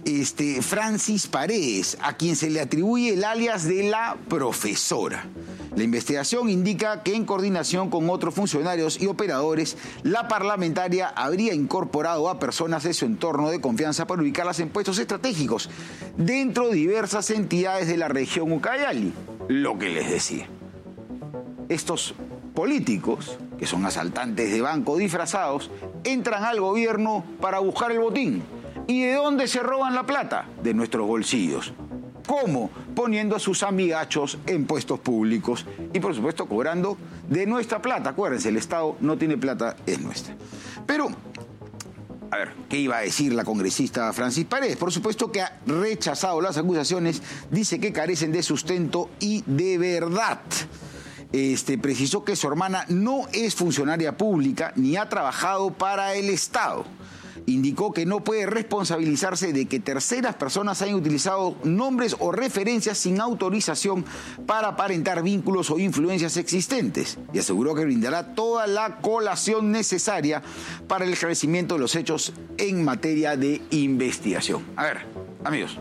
Francis Paredes, a quien se le atribuye el alias de la profesora. La investigación indica que en coordinación con otros funcionarios y operadores, la parlamentaria habría incorporado a personas de su entorno de confianza para ubicarlas en puestos estratégicos dentro de diversas entidades de la región Ucayali. Lo que les decía. Estos políticos, que son asaltantes de banco disfrazados, entran al gobierno para buscar el botín. ¿Y de dónde se roban la plata? De nuestros bolsillos. ¿Cómo? Poniendo a sus amigachos en puestos públicos y, por supuesto, cobrando de nuestra plata. Acuérdense, el Estado no tiene plata, es nuestra. Pero, a ver, ¿qué iba a decir la congresista Francis Paredes? Por supuesto que ha rechazado las acusaciones, dice que carecen de sustento y de verdad. Precisó que su hermana no es funcionaria pública ni ha trabajado para el Estado. Indicó que no puede responsabilizarse de que terceras personas hayan utilizado nombres o referencias sin autorización para aparentar vínculos o influencias existentes y aseguró que brindará toda la colación necesaria para el esclarecimiento de los hechos en materia de investigación. A ver, amigos,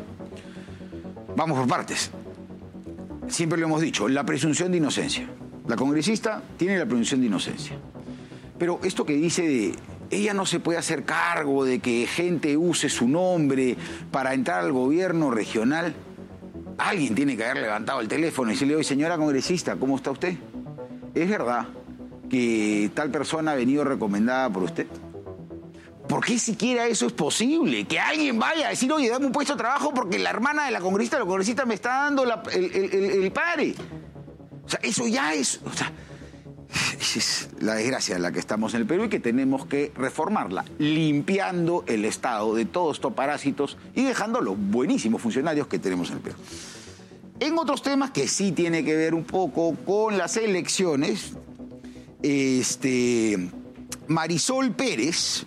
vamos por partes. Siempre lo hemos dicho, la presunción de inocencia. La congresista tiene la presunción de inocencia. Pero esto que dice de ella no se puede hacer cargo de que gente use su nombre para entrar al gobierno regional, alguien tiene que haber levantado el teléfono y decirle: oye, señora congresista, ¿cómo está usted? ¿Es verdad que tal persona ha venido recomendada por usted? ¿Por qué siquiera eso es posible? Que alguien vaya a decir: oye, dame un puesto de trabajo porque la hermana de la congresista me está dando el pare. O sea, eso ya es... O sea, esa es la desgracia en la que estamos en el Perú y que tenemos que reformarla, limpiando el Estado de todos estos parásitos y dejando los buenísimos funcionarios que tenemos en el Perú. En otros temas que sí tiene que ver un poco con las elecciones, Marisol Pérez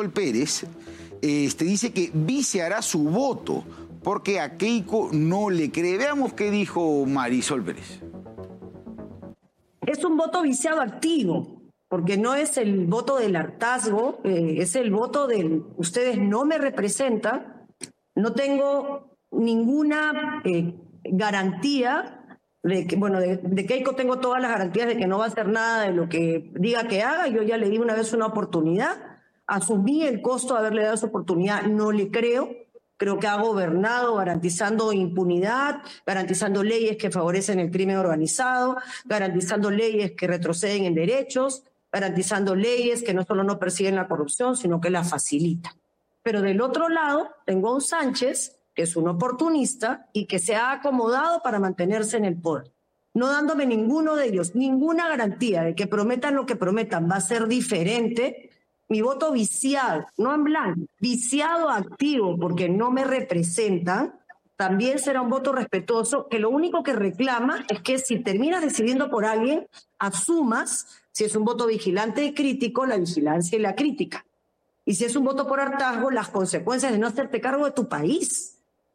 dice que viciará su voto porque a Keiko no le cree. Veamos qué dijo Marisol Pérez. Es un voto viciado activo, porque no es el voto del hartazgo, es el voto del ustedes no me representan, no tengo ninguna garantía de que, bueno, de Keiko tengo todas las garantías de que no va a hacer nada de lo que diga que haga. Yo ya le di una vez una oportunidad, asumí el costo de haberle dado esa oportunidad, no le creo. Creo que ha gobernado garantizando impunidad, garantizando leyes que favorecen el crimen organizado, garantizando leyes que retroceden en derechos, garantizando leyes que no solo no persiguen la corrupción, sino que la facilitan. Pero del otro lado tengo a un Sánchez, que es un oportunista y que se ha acomodado para mantenerse en el poder, no dándome ninguno de ellos, ninguna garantía de que prometan lo que prometan va a ser diferente. Mi voto viciado, no en blanco, viciado activo porque no me representan, también será un voto respetuoso que lo único que reclama es que si terminas decidiendo por alguien, asumas, si es un voto vigilante y crítico, la vigilancia y la crítica. Y si es un voto por hartazgo, las consecuencias de no hacerte cargo de tu país.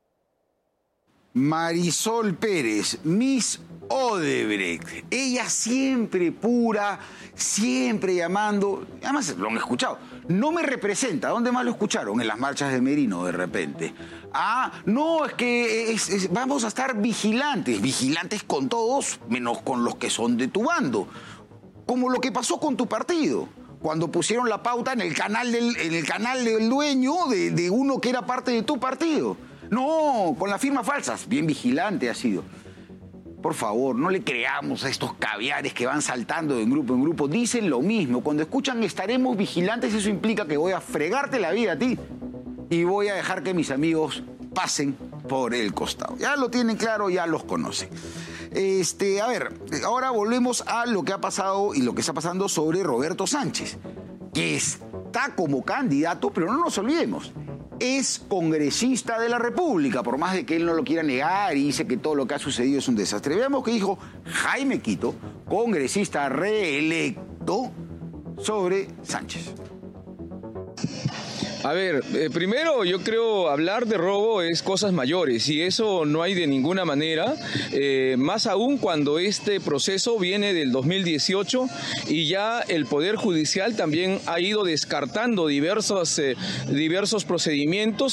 Marisol Pérez, Miss Odebrecht, ella siempre pura, siempre llamando, además lo han escuchado, no me representa. ¿Dónde más lo escucharon? En las marchas de Merino, de repente. No, es que vamos a estar vigilantes con todos, menos con los que son de tu bando, como lo que pasó con tu partido, cuando pusieron la pauta en el canal del dueño de uno que era parte de tu partido. No, con las firmas falsas, bien vigilante ha sido. Por favor, no le creamos a estos caviares que van saltando de grupo en grupo. Dicen lo mismo. Cuando escuchan estaremos vigilantes, eso implica que voy a fregarte la vida a ti y voy a dejar que mis amigos pasen por el costado. Ya lo tienen claro, ya los conocen. A ver, ahora volvemos a lo que ha pasado y lo que está pasando sobre Roberto Sánchez, que está como candidato, pero no nos olvidemos, es congresista de la República, por más de que él no lo quiera negar y dice que todo lo que ha sucedido es un desastre. Veamos qué dijo Jaime Quito, congresista reelecto, sobre Sánchez. A ver, primero yo creo hablar de robo es cosas mayores y eso no hay de ninguna manera, más aún cuando este proceso viene del 2018 y ya el Poder Judicial también ha ido descartando diversos procedimientos